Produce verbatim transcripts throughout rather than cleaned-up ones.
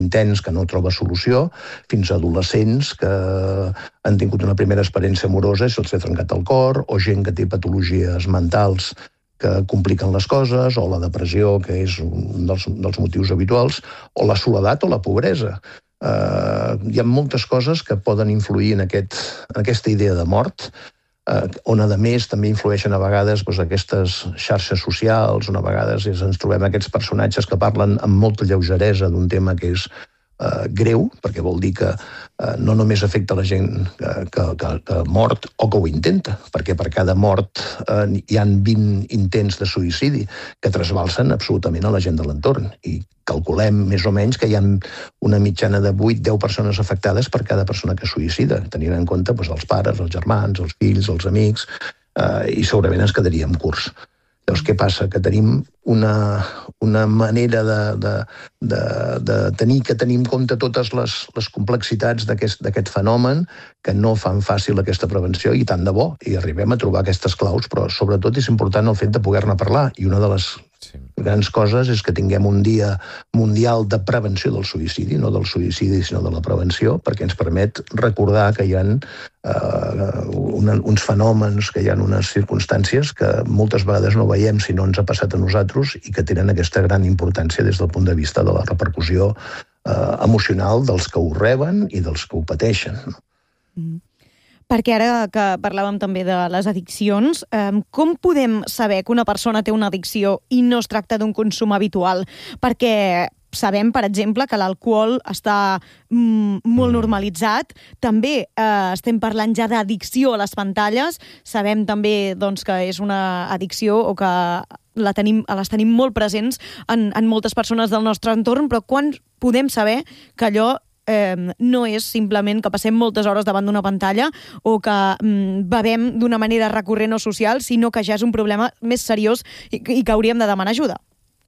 intens que no troba solució, fins a adolescents que han tingut una primera experiència amorosa i se'ls ha trencat el cor, o gent que té patologies mentals que compliquen les coses, o la depressió, que és un dels, dels motius habituals, o la soledat o la pobresa. Uh, hi ha moltes coses que poden influir en, aquest, en aquesta idea de mort, uh, on a més també influeixen a vegades doncs, aquestes xarxes socials, on a vegades és, ens trobem aquests personatges que parlen amb molta lleugeresa d'un tema que és Uh, greu, perquè vol dir que uh, no només afecta la gent que, que, que, que mort o que ho intenta, perquè per cada mort uh, hi ha vint intents de suïcidi que trasbalsen absolutament a la gent de l'entorn, i calculem més o menys que hi ha una mitjana de vuit a deu persones afectades per cada persona que suïcida, tenint en compte doncs, els pares, els germans, els fills, els amics, uh, i segurament ens quedaríem curts. Llavors, què passa? Que tenim una, una manera de, de, de, de tenir que tenir en compte totes les, les complexitats d'aquest d'aquest fenomen que no fan fàcil aquesta prevenció, i tant de bo, i arribem a trobar aquestes claus, però sobretot és important el fet de poder-ne parlar, i una de les sí. grans coses és que tinguem un dia mundial de prevenció del suïcidi, no del suïcidi, sinó de la prevenció, perquè ens permet recordar que hi ha uh, una, uns fenòmens, que hi ha unes circumstàncies que moltes vegades no veiem si no ens ha passat a nosaltres, i que tenen aquesta gran importància des del punt de vista de la repercussió eh, emocional dels que ho reben i dels que ho pateixen. Mm. Perquè ara que parlàvem també de les addiccions, eh, com podem saber que una persona té una addicció i no es tracta d'un consum habitual? Perquè sabem, per exemple, que l'alcohol està mm, molt normalitzat. També eh, estem parlant ja d'addicció a les pantalles. Sabem també doncs, que és una addicció o que la tenim, les tenim molt presents en, en moltes persones del nostre entorn, però quan podem saber que allò eh, no és simplement que passem moltes hores davant d'una pantalla o que mm, bevem d'una manera recurrent o social, sinó que ja és un problema més seriós i, i que hauríem de demanar ajuda?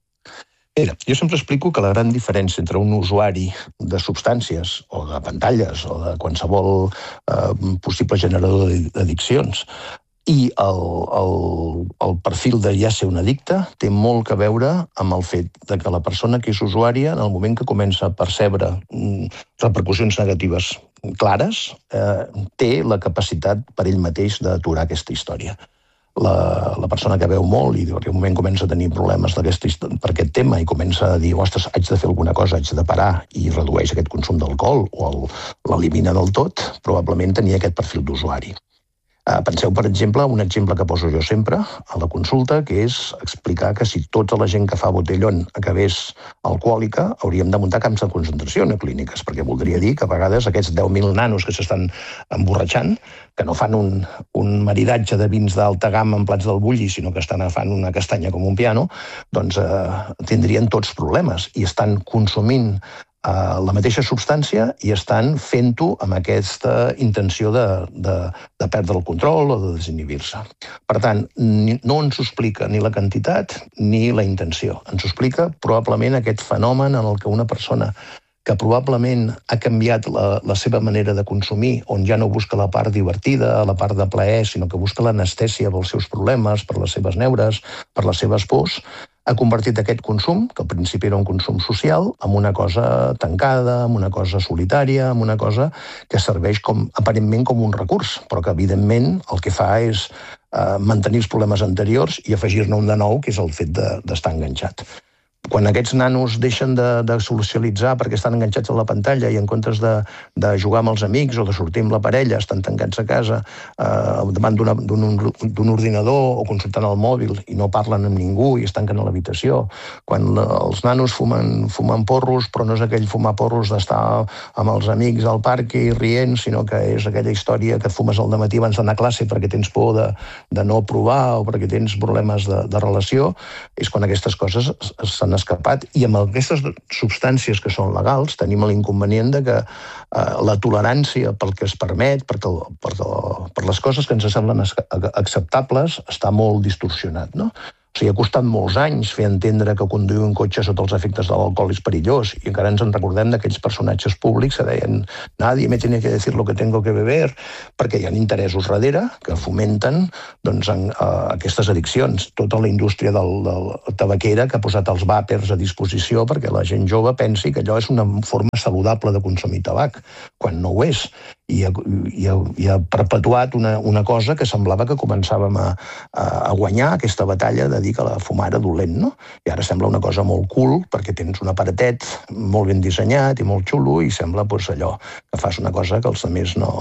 Mira, jo sempre explico que la gran diferència entre un usuari de substàncies o de pantalles o de qualsevol eh, possible generador d'addiccions i el, el, el perfil de ja ser un addicte té molt a veure amb el fet de que la persona que és usuària, en el moment que comença a percebre mm, repercussions negatives clares, eh, té la capacitat per ell mateix d'aturar aquesta història. La, la persona que veu molt i en un moment comença a tenir problemes per aquest tema i comença a dir, ostres, haig de fer alguna cosa, haig de parar, i redueix aquest consum d'alcohol o l'elimina del tot, probablement tenia aquest perfil d'usuari. Penseu, per exemple, un exemple que poso jo sempre a la consulta, que és explicar que si tota la gent que fa botellón acabés alcohòlica, hauríem de muntar camps de concentració a clíniques, perquè voldria dir que a vegades aquests deu mil nanos que s'estan emborratxant, que no fan un, un maridatge de vins d'alta gamma en plats del bulli, sinó que estan agafant una castanya com un piano, doncs eh, tindrien tots problemes i estan consumint la mateixa substància i estan fent-ho amb aquesta intenció de, de, de perdre el control o de desinhibir-se. Per tant, no ens ho explica ni la quantitat ni la intenció. Ens ho explica probablement aquest fenomen en el que una persona que probablement ha canviat la, la seva manera de consumir, on ja no busca la part divertida, la part de plaer, sinó que busca l'anestèsia pels seus problemes, per les seves neures, per les seves pors, ha convertit aquest consum, que al principi era un consum social, en una cosa tancada, en una cosa solitària, en una cosa que serveix com, aparentment com un recurs, però que evidentment el que fa és eh, mantenir els problemes anteriors i afegir-ne un de nou, que és el fet de, d'estar enganxat. Quan aquests nanos deixen de, de socialitzar perquè estan enganxats a la pantalla i en comptes de, de jugar amb els amics o de sortir amb la parella estan tancats a casa eh, davant d'un ordinador o consultant el mòbil i no parlen amb ningú i es tanquen a l'habitació, quan la, els nanos fumen, fumen porros, però no és aquell fumar porros d'estar amb els amics al parc i rient, sinó que és aquella història que fumes al dematí abans d'anar a classe perquè tens por de, de no provar o perquè tens problemes de, de relació, és quan aquestes coses s'han escapat. I amb aquestes substàncies que són legals tenim l'inconvenient de que eh, la tolerància pel que es permet, per, per, per les coses que ens semblen acceptables, està molt distorsionat, no? O sigui, ha costat molts anys fer entendre que conduir un cotxe sota els efectes de l'alcohol és perillós, i encara ens en recordem d'aquells personatges públics que deien «nadie me tiene que decir lo que tengo que beber», perquè hi ha interessos darrere que fomenten doncs, en, uh, aquestes addiccions. Tota la indústria del, del tabaquera que ha posat els vàpers a disposició perquè la gent jove pensi que allò és una forma saludable de consumir tabac, quan no ho és. I ha, i ha, i ha perpetuat una, una cosa que semblava que començàvem a, a guanyar, aquesta batalla de dir que la fumar era dolent, no? I ara sembla una cosa molt cool, perquè tens un aparatet molt ben dissenyat i molt xulo, i sembla pues, allò que fas una cosa que els altres no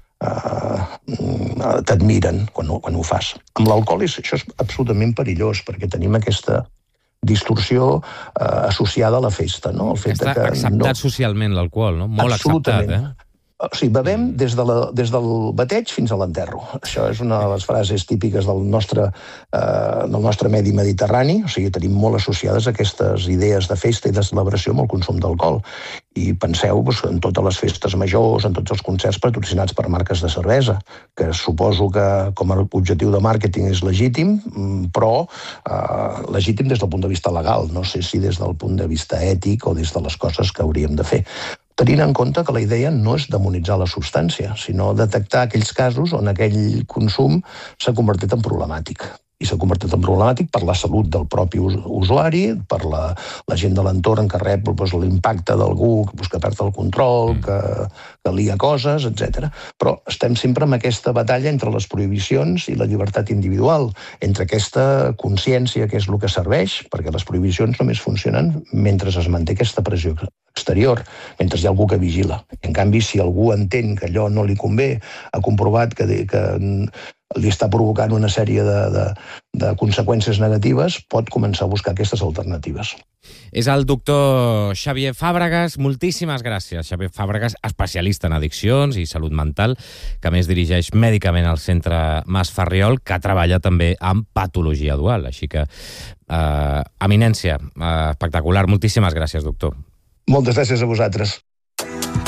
uh, t'admiren quan, quan ho fas. Amb l'alcohol això és absolutament perillós, perquè tenim aquesta distorsió uh, associada a la festa, no? El fet Està de que acceptat no... socialment l'alcohol, no? Molt acceptat, eh? O sigui, bevem des, de la, des del bateig fins a l'enterro. Això és una de les frases típiques del nostre, eh, del nostre medi mediterrani. O sigui, tenim molt associades aquestes idees de festa i de celebració amb el consum d'alcohol. I penseu doncs, en totes les festes majors, en tots els concerts patrocinats per marques de cervesa, que suposo que com a objectiu de màrqueting és legítim, però eh, legítim des del punt de vista legal. No sé si des del punt de vista ètic o des de les coses que hauríem de fer. Tenint en compte que la idea no és demonitzar la substància, sinó detectar aquells casos on aquell consum s'ha convertit en problemàtic. I s'ha convertit en problemàtic per la salut del propi usuari, per la, la gent de l'entorn que rep doncs, l'impacte d'algú doncs, que perd el control, que, que lia coses, etcètera. Però estem sempre en aquesta batalla entre les prohibicions i la llibertat individual, entre aquesta consciència que és el que serveix, perquè les prohibicions només funcionen mentre es manté aquesta pressió exterior, mentre hi ha algú que vigila. En canvi, si algú entén que allò no li convé, ha comprovat que, que li està provocant una sèrie de, de, de conseqüències negatives, pot començar a buscar aquestes alternatives. És el doctor Xavier Fàbregas. Moltíssimes gràcies, Xavier Fàbregas, especialista en addiccions i salut mental, que a més dirigeix mèdicament al Centre Mas Ferriol, que treballa també amb patologia dual. Així que, eh, eminència, eh, espectacular. Moltíssimes gràcies, doctor. Moltes gràcies a vosaltres.